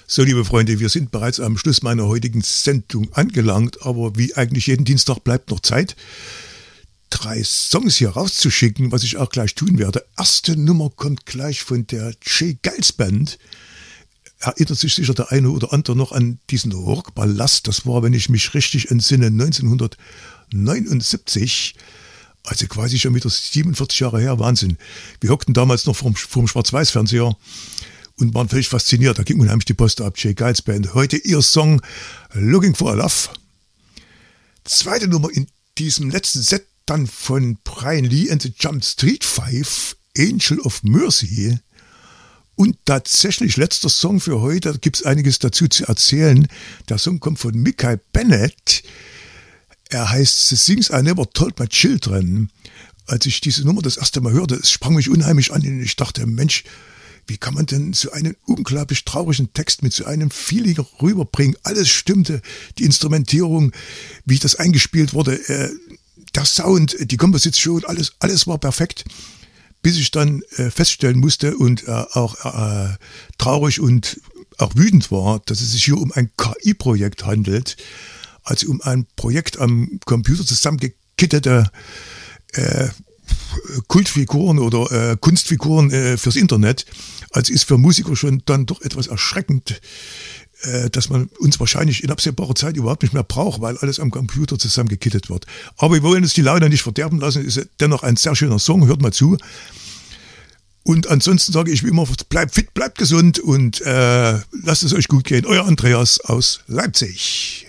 So, liebe Freunde, wir sind bereits am Schluss meiner heutigen Sendung angelangt, aber wie eigentlich jeden Dienstag bleibt noch Zeit, 3 Songs hier rauszuschicken, was ich auch gleich tun werde. Erste Nummer kommt gleich von der J. Geils Band. Erinnert sich sicher der eine oder andere noch an diesen Rockballast. Das war, wenn ich mich richtig entsinne, 1979. Also quasi schon wieder 47 Jahre her. Wahnsinn. Wir hockten damals noch vorm Schwarz-Weiß-Fernseher und waren völlig fasziniert. Da ging unheimlich die Post ab. J. Geils Band. Heute ihr Song Looking for a Love. Zweite Nummer in diesem letzten Set dann von Brian Lee and the Jump Street Five, Angel of Mercy. Und tatsächlich letzter Song für heute, da gibt es einiges dazu zu erzählen. Der Song kommt von Michael Bennett. Er heißt The Things I Never Told My Children. Als ich diese Nummer das erste Mal hörte, es sprang mich unheimlich an und ich dachte, Mensch, wie kann man denn so einen unglaublich traurigen Text mit so einem Feeling rüberbringen? Alles stimmte, die Instrumentierung, wie das eingespielt wurde, der Sound, die Komposition, alles war perfekt, bis ich dann feststellen musste und auch traurig und auch wütend war, dass es sich hier um ein KI-Projekt handelt, also um ein Projekt am Computer zusammengekittete Kultfiguren oder Kunstfiguren fürs Internet. Also ist für Musiker schon dann doch etwas erschreckend, dass man uns wahrscheinlich in absehbarer Zeit überhaupt nicht mehr braucht, weil alles am Computer zusammengekittet wird. Aber wir wollen uns die Laune nicht verderben lassen, ist dennoch ein sehr schöner Song, hört mal zu. Und ansonsten sage ich wie immer, bleibt fit, bleibt gesund und lasst es euch gut gehen. Euer Andreas aus Leipzig.